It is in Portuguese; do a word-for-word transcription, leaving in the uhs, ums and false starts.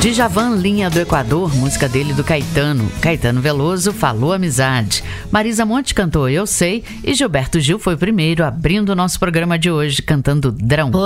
Djavan, Linha do Equador, música dele do Caetano. Caetano Veloso, Falou Amizade. Marisa Monte cantou Eu Sei e Gilberto Gil foi o primeiro, abrindo o nosso programa de hoje, cantando Drão.